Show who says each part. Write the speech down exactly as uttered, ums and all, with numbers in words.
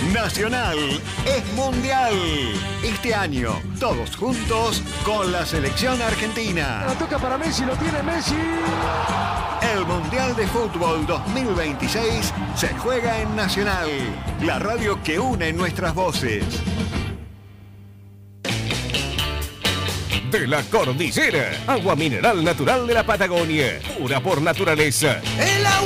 Speaker 1: Nacional es mundial. Este año, todos juntos con la selección argentina.
Speaker 2: La toca para Messi, lo tiene Messi.
Speaker 1: El Mundial de Fútbol dos mil veintiséis se juega en Nacional, la radio que une nuestras voces.
Speaker 3: De la Cordillera, agua mineral natural de la Patagonia, pura por naturaleza.
Speaker 4: ¡Eh!